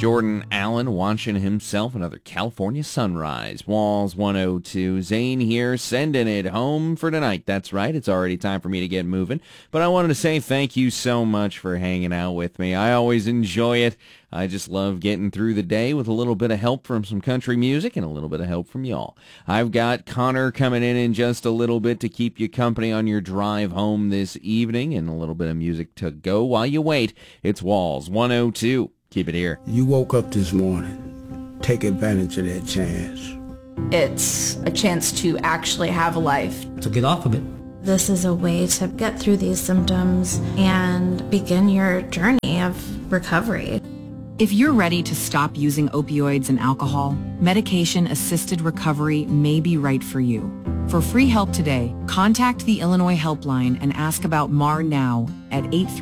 Jordan Allen watching himself another California sunrise. Walls 102. Zane here, sending it home for tonight. That's right. It's already time for me to get moving. But I wanted to say thank you so much for hanging out with me. I always enjoy it. I just love getting through the day with a little bit of help from some country music and a little bit of help from y'all. I've got Connor coming in just a little bit to keep you company on your drive home this evening, and a little bit of music to go while you wait. It's Walls 102. Keep it here. You woke up this morning. Take advantage of that chance. It's a chance to actually have a life. To get off of it. This is a way to get through these symptoms and begin your journey of recovery. If you're ready to stop using opioids and alcohol, medication-assisted recovery may be right for you. For free help today, contact the Illinois Helpline and ask about MAR Now at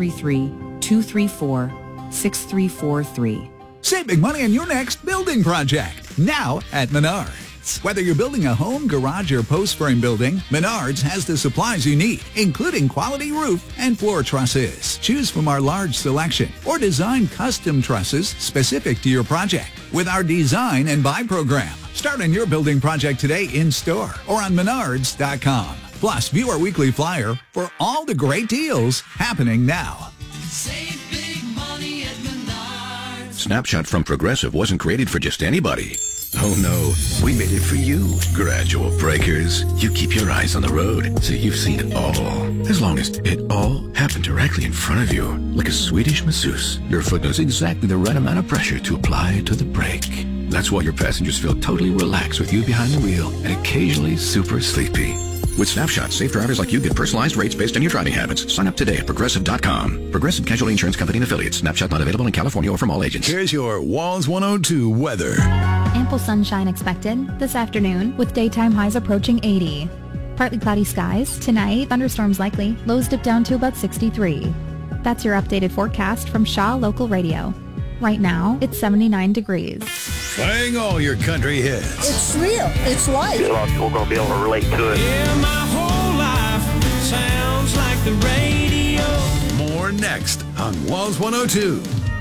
833-234-6343. Save big money on your next building project, now at Menards. Whether you're building a home, garage, or post frame building, Menards has the supplies you need, including quality roof and floor trusses. Choose from our large selection or design custom trusses specific to your project with our Design and Buy program. Start on your building project today in-store or on Menards.com. Plus, view our weekly flyer for all the great deals happening now. Save big money at Menards. Snapshot from Progressive wasn't created for just anybody. Oh no, we made it for you. Gradual breakers. You keep your eyes on the road, so you've seen it all. As long as it all happened directly in front of you, like a Swedish masseuse, your foot knows exactly the right amount of pressure to apply to the brake. That's why your passengers feel totally relaxed with you behind the wheel and occasionally super sleepy. With Snapshot, safe drivers like you get personalized rates based on your driving habits. Sign up today at Progressive.com. Progressive Casualty Insurance Company and Affiliates. Snapshot not available in California or from all agents. Here's your Walls 102 weather. Ample sunshine expected this afternoon with daytime highs approaching 80. Partly cloudy skies. Tonight, thunderstorms likely. Lows dip down to about 63. That's your updated forecast from Shaw Local Radio. Right now, it's 79 degrees. Playing all your country hits. It's real. It's life. A lot of people are going to be able to relate to it. Yeah, my whole life sounds like the radio. More next on Walls 102.